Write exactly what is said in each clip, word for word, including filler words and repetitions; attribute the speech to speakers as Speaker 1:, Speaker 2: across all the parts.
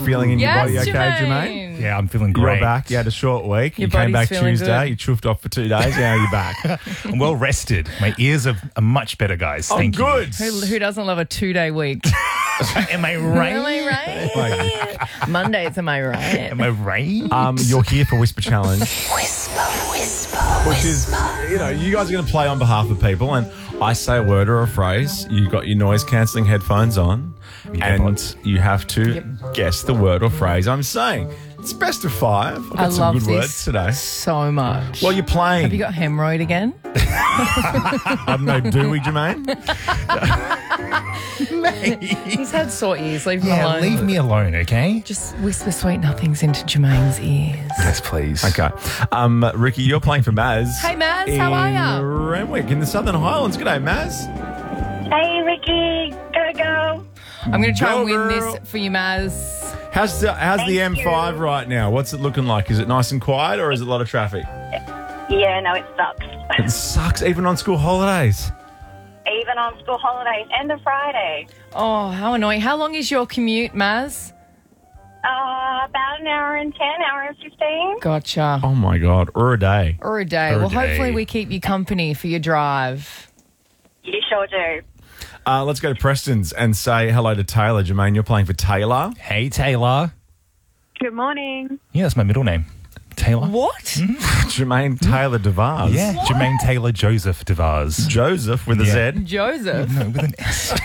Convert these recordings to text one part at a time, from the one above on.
Speaker 1: feeling in
Speaker 2: Yes,
Speaker 1: your body okay,
Speaker 2: Jermaine.
Speaker 1: Jermaine?
Speaker 3: Yeah, I'm feeling
Speaker 1: You're
Speaker 3: great.
Speaker 1: back. You had a short week.
Speaker 2: Your
Speaker 1: you came
Speaker 2: body's
Speaker 1: back
Speaker 2: feeling
Speaker 1: Tuesday.
Speaker 2: good.
Speaker 1: You chuffed off for two days. Now you're back.
Speaker 3: I'm well rested. My ears are, are much better, guys.
Speaker 1: Oh,
Speaker 3: Thank
Speaker 1: good.
Speaker 2: Who, who doesn't love a two-day week?
Speaker 3: you. Am I right?
Speaker 2: Really, right? Mondays, am I right?
Speaker 3: Am I right?
Speaker 1: Um, you're here for Whisper Challenge. Which is, you know, you guys are going to play on behalf of people, and I say a word or a phrase. You got your noise cancelling headphones on,
Speaker 3: Yeah,
Speaker 1: and
Speaker 3: bods.
Speaker 1: you have to guess the word or phrase I'm saying. It's best of five. I've got
Speaker 2: I
Speaker 1: some
Speaker 2: love
Speaker 1: good
Speaker 2: this
Speaker 1: words today.
Speaker 2: so much.
Speaker 1: Well, you're playing.
Speaker 2: Have you got hemorrhoid again?
Speaker 1: I don't know, do we, Jermaine?
Speaker 2: He's had sore ears. Leave him
Speaker 3: yeah,
Speaker 2: alone.
Speaker 3: leave me alone, okay?
Speaker 2: Just whisper sweet nothings into Jermaine's ears.
Speaker 3: Yes, please.
Speaker 1: Okay. Um, Ricky, you're playing for Maz.
Speaker 2: Hey, Maz, how are ya?
Speaker 1: In Renwick, in the Southern Highlands. G'day, Maz.
Speaker 4: Hey, Ricky. Gotta go.
Speaker 2: I'm going to try
Speaker 1: Go,
Speaker 2: and win
Speaker 1: girl.
Speaker 2: this for you, Maz.
Speaker 1: How's the, how's the
Speaker 4: Thank
Speaker 1: M five
Speaker 4: you.
Speaker 1: right now? What's it looking like? Is it nice and quiet, or is it a lot of traffic?
Speaker 4: Yeah, no, it sucks.
Speaker 1: It sucks, even on school holidays.
Speaker 4: Even on school holidays and a Friday.
Speaker 2: Oh, how annoying. How long is your commute, Maz?
Speaker 4: Uh, about an hour and ten, hour and fifteen.
Speaker 2: Gotcha.
Speaker 1: Oh my God, or a day.
Speaker 2: Or a day.
Speaker 3: Or a
Speaker 2: well,
Speaker 3: day.
Speaker 2: hopefully we keep you company for your drive.
Speaker 4: You sure do.
Speaker 1: Uh, let's go to Preston's and say hello to Taylor. Jermaine, you're playing for Taylor.
Speaker 3: Hey, Taylor.
Speaker 4: Good morning.
Speaker 3: Yeah, that's my middle name. Taylor.
Speaker 2: What?
Speaker 1: Jermaine Taylor DeVars.
Speaker 3: Yeah, Jermaine Taylor Joseph DeVars.
Speaker 1: Joseph with a
Speaker 3: Yeah.
Speaker 1: Z.
Speaker 2: Joseph.
Speaker 3: No, with an S.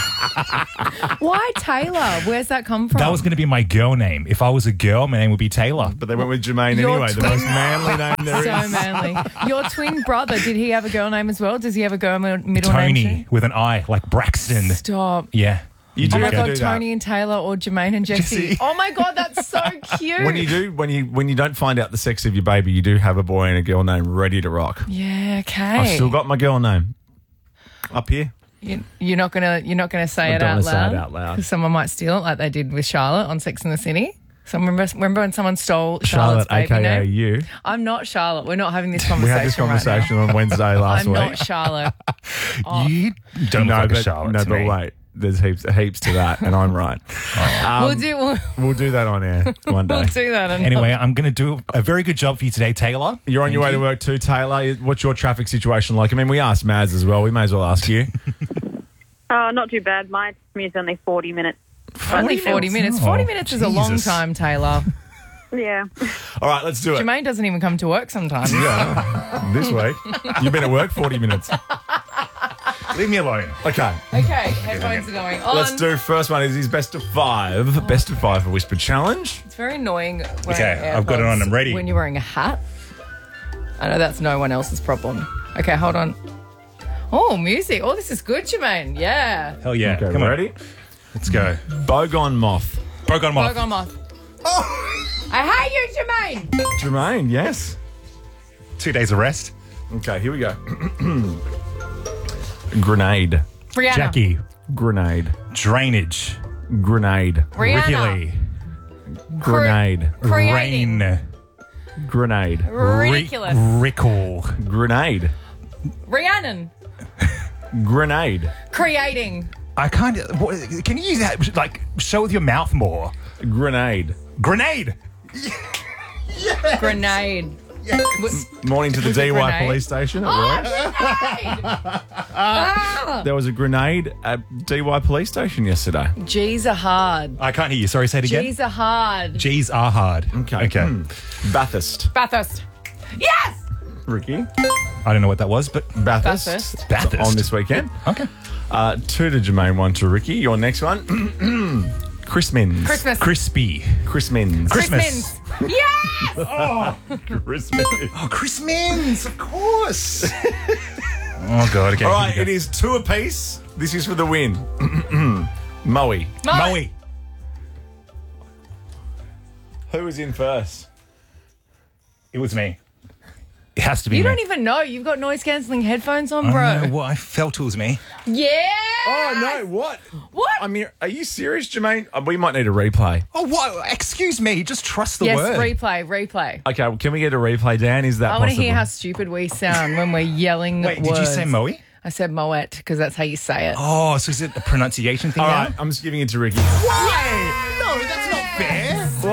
Speaker 2: Why Taylor? Where's that come from?
Speaker 3: That was going to be my girl name. If I was a girl, my name would be Taylor.
Speaker 1: But they went with Jermaine
Speaker 2: Your
Speaker 1: anyway, the
Speaker 2: twin-
Speaker 1: most manly name there is.
Speaker 2: so manly. Your twin brother, did he have a girl name as well? Does he have a girl mi- middle name?
Speaker 3: Tony
Speaker 2: too?
Speaker 3: with an I, like Braxton.
Speaker 2: Stop.
Speaker 3: Yeah.
Speaker 1: You do
Speaker 2: Oh my
Speaker 1: have to
Speaker 2: God,
Speaker 1: do
Speaker 2: Tony
Speaker 1: that.
Speaker 2: and Taylor or Jermaine and Jesse.
Speaker 3: Jesse.
Speaker 2: Oh my God, that's so cute.
Speaker 1: When you do, when you when you don't find out the sex of your baby, you do have a boy and a girl name ready to rock.
Speaker 2: Yeah, okay.
Speaker 1: I've still got my girl name up here.
Speaker 2: You, you're not gonna you're not gonna say
Speaker 1: I
Speaker 2: it
Speaker 1: don't
Speaker 2: out
Speaker 1: wanna say
Speaker 2: loud.
Speaker 1: it out loud.
Speaker 2: 'Cause someone might steal it, like they did with Charlotte on Sex and the City. So remember, remember when someone stole Charlotte's
Speaker 1: Charlotte,
Speaker 2: baby
Speaker 1: aka
Speaker 2: name?
Speaker 1: you.
Speaker 2: I'm not Charlotte. We're not having this
Speaker 1: We
Speaker 2: conversation.
Speaker 1: had this
Speaker 2: right now.
Speaker 1: conversation on Wednesday last
Speaker 2: I'm
Speaker 1: week.
Speaker 2: not Charlotte.
Speaker 3: You don't
Speaker 1: no,
Speaker 3: look like
Speaker 1: but,
Speaker 3: a Charlotte
Speaker 1: no,
Speaker 3: to
Speaker 1: but
Speaker 3: me.
Speaker 1: wait. There's heaps, heaps to that, and I'm right. Um,
Speaker 2: we'll do we'll,
Speaker 1: We'll do that on air one day.
Speaker 2: we'll do that. And
Speaker 3: Anyway, I'm going to do a very good job for you today, Taylor.
Speaker 1: You're on your way
Speaker 3: Thank
Speaker 1: to
Speaker 3: you.
Speaker 1: work too, Taylor. What's your traffic situation like? I mean, we asked Maz as well. We may as well ask you.
Speaker 5: Oh, not too bad. My commute's only forty minutes.
Speaker 2: only forty minutes.
Speaker 3: Oh,
Speaker 2: forty minutes is a long
Speaker 3: Jesus.
Speaker 2: time, Taylor.
Speaker 5: Yeah.
Speaker 1: All right, let's do it.
Speaker 2: Jermaine doesn't even come to work sometimes.
Speaker 1: Yeah, this week. You've been at work forty minutes.
Speaker 3: Leave me alone.
Speaker 1: Okay,
Speaker 2: Okay, headphones are going on.
Speaker 1: let's do first one. Is his best of five. Best of five for Whisper Challenge.
Speaker 2: It's very annoying. wearing
Speaker 3: Okay, I've got it on,
Speaker 2: AirPods
Speaker 3: I'm ready.
Speaker 2: When you're wearing a hat. I know that's no one else's problem. Okay, hold on. Oh, music. Oh, this is good, Jermaine. Yeah.
Speaker 3: Hell yeah.
Speaker 1: Okay,
Speaker 3: Come on.
Speaker 1: ready?
Speaker 3: Let's go.
Speaker 1: Bogon Moth.
Speaker 3: Broke on moth.
Speaker 2: Bog on moth. I hate you, Jermaine.
Speaker 1: Jermaine, yes.
Speaker 3: Two days of rest.
Speaker 1: Okay, here we go. Grenade.
Speaker 2: Rihanna.
Speaker 3: Jackie.
Speaker 1: Grenade.
Speaker 3: Drainage.
Speaker 1: Grenade.
Speaker 3: Ricky
Speaker 2: Rihanna.
Speaker 3: Lee.
Speaker 1: Grenade.
Speaker 2: Creating.
Speaker 3: Rain.
Speaker 1: Grenade.
Speaker 2: Ridiculous.
Speaker 3: Rick- Rickle.
Speaker 1: Grenade.
Speaker 2: Rhiannon.
Speaker 1: Grenade.
Speaker 2: Creating.
Speaker 3: I can't. What, can you use that? Like, show with your mouth more.
Speaker 1: Grenade.
Speaker 3: Grenade.
Speaker 2: Grenade.
Speaker 1: Morning to the
Speaker 2: Was it
Speaker 1: D Y
Speaker 2: grenade?
Speaker 1: police station at
Speaker 2: Oh,
Speaker 1: work.
Speaker 2: grenade! ah!
Speaker 1: There was a grenade at D Y police station yesterday.
Speaker 2: G's are hard.
Speaker 3: I can't hear you. Sorry, say it again.
Speaker 2: G's are hard.
Speaker 3: G's are hard.
Speaker 1: Okay.
Speaker 3: Okay.
Speaker 1: Hmm. Bathurst.
Speaker 2: Bathurst. Yes!
Speaker 1: Ricky.
Speaker 3: I don't know what that was, but
Speaker 1: Bathurst.
Speaker 2: Bathurst.
Speaker 3: Bathurst.
Speaker 1: On this weekend.
Speaker 3: okay.
Speaker 1: Uh, two to Jermaine, one to Ricky. Your next one. Chris Mins.
Speaker 2: Christmas.
Speaker 3: Crispy.
Speaker 1: Chris Mins.
Speaker 3: Christmas.
Speaker 2: Christmas. Yes!
Speaker 1: Chris Mins.
Speaker 3: Oh, Chris Mins, of course. oh God. Okay.
Speaker 1: All right,
Speaker 3: here
Speaker 1: it
Speaker 3: we go.
Speaker 1: is two apiece. This is for the win. Moe.
Speaker 2: Moe.
Speaker 3: Moe.
Speaker 1: Who was in first?
Speaker 3: It was me. It has to be
Speaker 2: You
Speaker 3: me.
Speaker 2: don't even know. You've got noise cancelling headphones on,
Speaker 3: I
Speaker 2: bro.
Speaker 3: know, well, I felt it was me.
Speaker 2: Yeah.
Speaker 1: Oh, no, what?
Speaker 2: What?
Speaker 1: I mean, are you serious, Jermaine? Uh, We might need a replay.
Speaker 3: Oh, what? Excuse me. Just trust the
Speaker 2: yes,
Speaker 3: word.
Speaker 2: replay, replay.
Speaker 1: Okay, well, can we get a replay, Dan? Is that
Speaker 2: I want to
Speaker 1: possible?
Speaker 2: hear how stupid we sound when we're yelling
Speaker 3: Wait,
Speaker 2: words.
Speaker 3: did you say Moe?
Speaker 2: I said Moet because that's how you say it.
Speaker 3: Oh, so is it a pronunciation thing
Speaker 1: All
Speaker 3: now?
Speaker 1: right, I'm just giving it to Ricky.
Speaker 3: Why? No, that's not fair.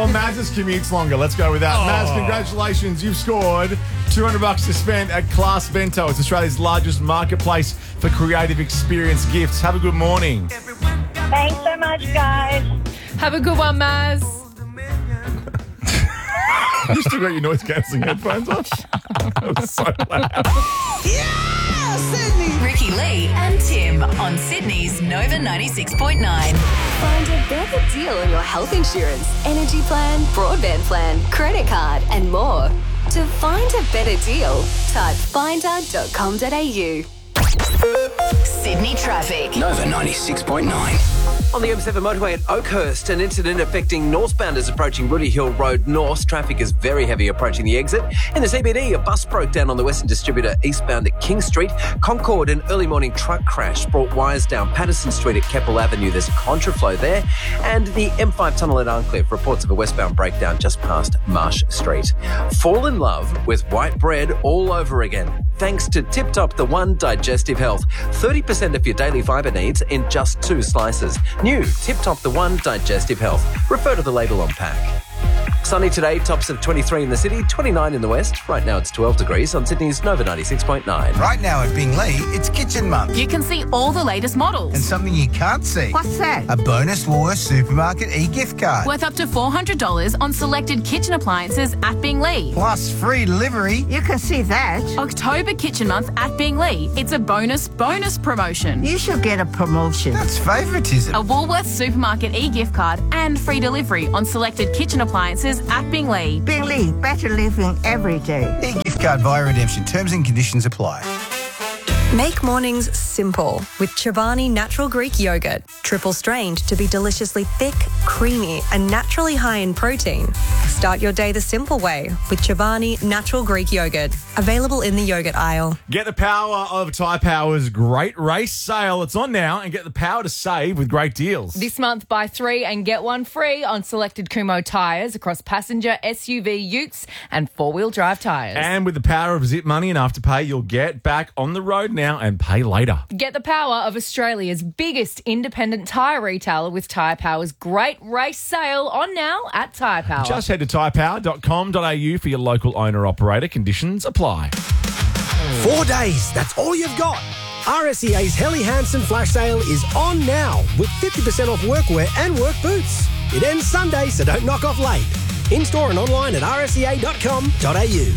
Speaker 1: Well, Maz's commute's longer. Let's go with that.
Speaker 3: Oh.
Speaker 1: Maz, congratulations. You've scored two hundred bucks to spend at Class Bento. It's Australia's largest marketplace for creative experience gifts. Have a good morning.
Speaker 4: Thanks so much, guys.
Speaker 2: Have a good one, Maz.
Speaker 1: You still got your noise cancelling headphones on? That was so loud.
Speaker 6: Yeah, Sydney. Ricky Lee and Tim on Sydney's Nova ninety-six point nine.
Speaker 7: Find a better deal on your health insurance, energy plan, broadband plan, credit card, and more. To find a better deal, type finder dot com dot a u.
Speaker 6: Sydney traffic.
Speaker 8: Nova ninety-six point nine.
Speaker 9: On the M seven motorway at Oakhurst, an incident affecting northbounders approaching Rooty Hill Road North. Traffic is very heavy approaching the exit. In the C B D, a bus broke down on the Western Distributor eastbound at King Street. Concord, an early morning truck crash brought wires down Patterson Street at Keppel Avenue. There's a contraflow there. And the M five tunnel at Arncliffe reports of a westbound breakdown just past Marsh Street. Fall in love with white bread all over again. Thanks to Tip Top The One Digestive Health. thirty percent of your daily fibre needs in just two slices. New Tip Top The One Digestive Health. Refer to the label on pack. Sunny today, tops of twenty-three in the city, twenty-nine in the west. Right now it's twelve degrees on Sydney's Nova ninety-six point nine.
Speaker 10: Right now at Bingley, it's Kitchen Month.
Speaker 6: You can see all the latest models.
Speaker 10: And something you can't see.
Speaker 6: What's that?
Speaker 10: A bonus Woolworths supermarket e-gift card.
Speaker 6: Worth up to four hundred dollars on selected kitchen appliances at Bingley.
Speaker 10: Plus free delivery.
Speaker 6: You can see that. October Kitchen Month at Bingley. It's a bonus, bonus promotion.
Speaker 11: You should get a promotion.
Speaker 10: That's favouritism.
Speaker 6: A Woolworths supermarket e-gift card and free delivery on selected kitchen appliances at Bingley.
Speaker 11: Bingley, better living every day.
Speaker 10: E-gift card via redemption. Terms and conditions apply.
Speaker 12: Make mornings simple with Chobani Natural Greek Yogurt. Triple strained to be deliciously thick, creamy and naturally high in protein. Start your day the simple way with Chobani Natural Greek Yogurt. Available in the yogurt aisle.
Speaker 1: Get the power of Tyre Power's great race sale. It's on now and get the power to save with great deals.
Speaker 2: This month, buy three and get one free on selected Kumho tyres across passenger, S U V, utes and four-wheel drive tyres.
Speaker 1: And with the power of Zip Money and Afterpay, you'll get back on the road now and pay later.
Speaker 2: Get the power of Australia's biggest independent tyre retailer with Tyre Power's great race sale on now at Tyre Power.
Speaker 1: Just head to tyre power dot com dot a u for your local owner-operator. Conditions apply.
Speaker 13: Four days, that's all you've got. R S E A's Helly Hansen flash sale is on now with fifty percent off workwear and work boots. It ends Sunday, so don't knock off late. In-store and online at r s e a dot com dot a u.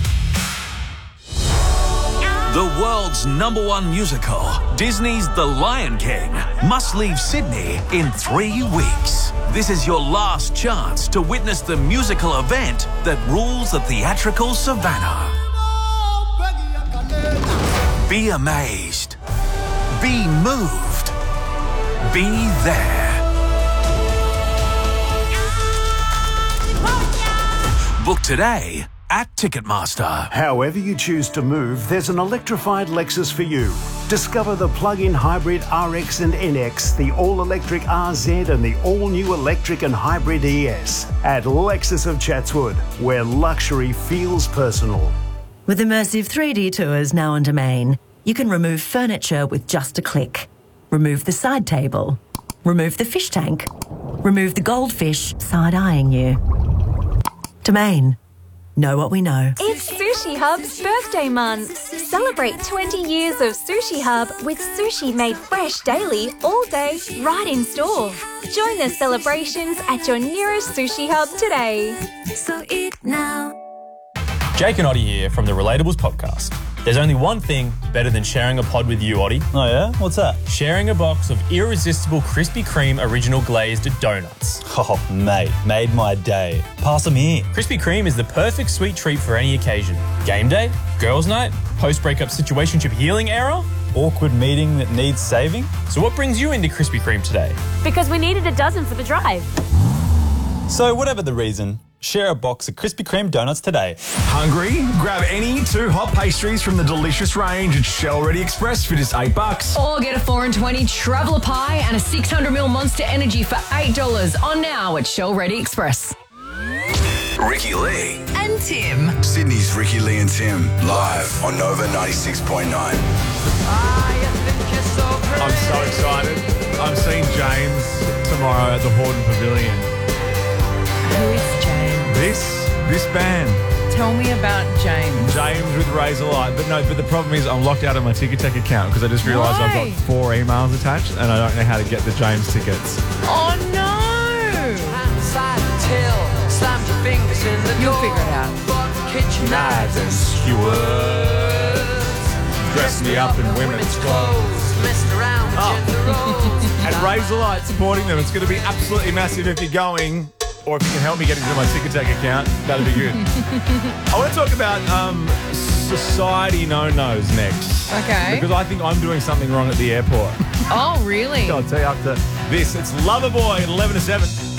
Speaker 14: The world's number one musical, Disney's The Lion King, must leave Sydney in three weeks. This is your last chance to witness the musical event that rules the theatrical savannah. Be amazed. Be moved. Be there. Book today at Ticketmaster.
Speaker 15: However you choose to move, there's an electrified Lexus for you. Discover the plug-in hybrid R X and N X, the all-electric R Z and the all-new electric and hybrid E S at Lexus of Chatswood, where luxury feels personal.
Speaker 16: With immersive three D tours now on Domain, you can remove furniture with just a click. Remove the side table. Remove the fish tank. Remove the goldfish side-eyeing you. Domain. Know what we know.
Speaker 17: It's Sushi Hub's birthday month. Celebrate twenty years of Sushi Hub with sushi made fresh daily, all day, right in store. Join the celebrations at your nearest Sushi Hub today.
Speaker 18: So eat now.
Speaker 19: Jake and Oddie here from the Relatables podcast. There's only one thing better than sharing a pod with you, Oddie.
Speaker 20: Oh yeah? What's that?
Speaker 19: Sharing a box of irresistible Krispy Kreme original glazed donuts.
Speaker 20: Oh, mate, made my day. Pass them here.
Speaker 19: Krispy Kreme is the perfect sweet treat for any occasion. Game day, girls' night, post-breakup situationship healing era,
Speaker 20: awkward meeting that needs saving.
Speaker 19: So what brings you into Krispy Kreme today?
Speaker 17: Because we needed a dozen for the drive.
Speaker 20: So whatever the reason, share a box of Krispy Kreme donuts today.
Speaker 1: Hungry? Grab any two hot pastries from the delicious range at Shell Ready Express for just eight bucks.
Speaker 21: Or get a four and twenty Traveller Pie and a six hundred milliliter Monster Energy for eight dollars on now at Shell Ready Express.
Speaker 8: Ricky Lee
Speaker 6: and Tim.
Speaker 8: Sydney's Ricky Lee and Tim, live on Nova ninety-six point nine.
Speaker 1: I'm so excited. I'm seeing James tomorrow at the Hordern Pavilion.
Speaker 16: Who is James?
Speaker 1: This, this band.
Speaker 2: Tell me about James.
Speaker 1: James with Razorlight. But no, but the problem is I'm locked out of my Ticketek account because I just realised I've
Speaker 2: Why?
Speaker 1: got four emails attached and I don't know how to get the James tickets.
Speaker 2: Oh, no. You'll figure it out.
Speaker 1: Knives and skewers. Dress me up in women's clothes. Oh. And Razorlight supporting them. It's going to be absolutely massive if you're going, or if you can help me get into my Ticketek account, that'd be good. I want to talk about um, society no-nos next.
Speaker 2: Okay.
Speaker 1: Because I think I'm doing something wrong at the airport.
Speaker 2: Oh, really?
Speaker 1: I'll tell you after this. It's Loverboy at eleven to seven.